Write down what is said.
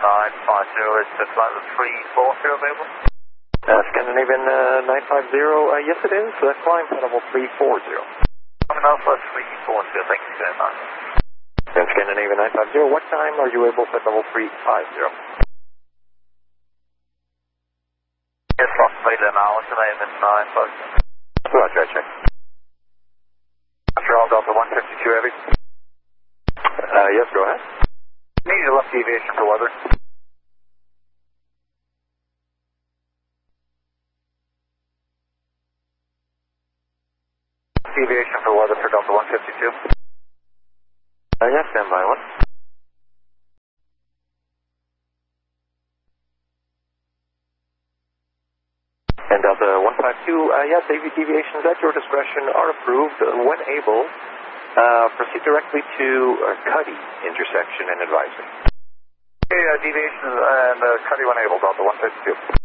is the flight with 340 available? Scandinavian 950, yes it is. Climb level 340. Coming Alpha 340, thank you very much. And Scandinavian 950, what time are you able to level 350? Yes, lost later now, Scandinavian 950. Roger, I check. Montreal Delta 152 Heavy. Yes, go ahead. Need a left deviation for weather. Deviation for weather for Delta 152. Yes, stand by one. And Delta 152, yes, AV deviations at your discretion are approved. When able, proceed directly to Cuddy intersection and advise me. Okay, deviations and Cuddy when able, Delta 152.